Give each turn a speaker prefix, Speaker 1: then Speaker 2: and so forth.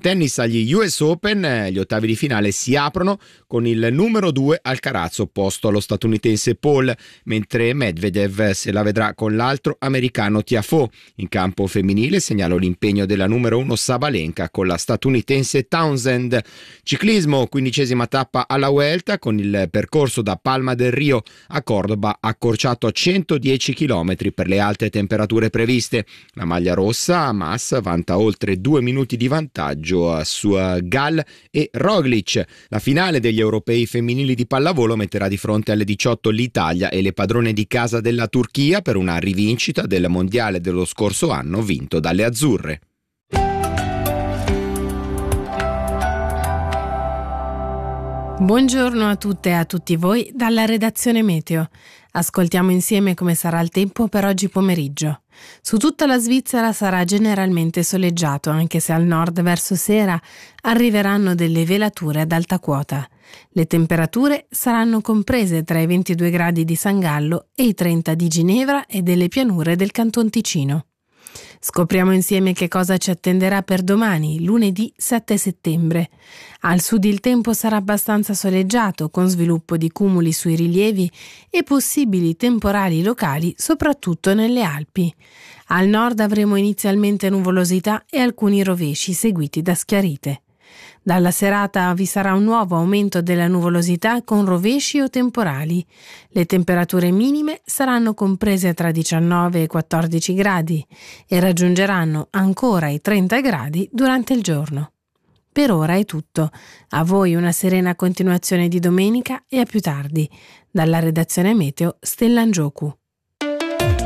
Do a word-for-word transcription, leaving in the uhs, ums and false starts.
Speaker 1: Tennis agli U S Open, gli ottavi di finale si aprono con il numero due Alcaraz opposto allo statunitense Paul, mentre Medvedev se la vedrà con l'altro americano Tiafoe. In campo femminile segnalo l'impegno della numero uno Sabalenka con la statunitense Townsend. Ciclismo, quindicesima tappa alla Vuelta, con il percorso da Palma del Rio a Cordoba accorciato a centodieci chilometri per le alte temperature previste. La maglia rossa, Mas, vanta oltre due minuti di vantaggio su Gall e Roglic. La finale degli europei femminili di pallavolo metterà di fronte alle diciotto l'Italia e le padrone di casa della Turchia per una rivincita del mondiale dello scorso anno vinto dalle azzurre.
Speaker 2: Buongiorno a tutte e a tutti voi dalla redazione Meteo. Ascoltiamo insieme come sarà il tempo per oggi pomeriggio. Su tutta la Svizzera sarà generalmente soleggiato, anche se al nord verso sera arriveranno delle velature ad alta quota. Le temperature saranno comprese tra i ventidue gradi di San Gallo e i trenta di Ginevra e delle pianure del Canton Ticino. Scopriamo insieme che cosa ci attenderà per domani, lunedì sette settembre. Al sud il tempo sarà abbastanza soleggiato, con sviluppo di cumuli sui rilievi e possibili temporali locali, soprattutto nelle Alpi. Al nord avremo inizialmente nuvolosità e alcuni rovesci, seguiti da schiarite. Dalla serata vi sarà un nuovo aumento della nuvolosità con rovesci o temporali. Le temperature minime saranno comprese tra diciannove e quattordici gradi e raggiungeranno ancora i trenta gradi durante il giorno. Per ora è tutto. A voi una serena continuazione di domenica e a più tardi. Dalla redazione Meteo, Stella Ngioku.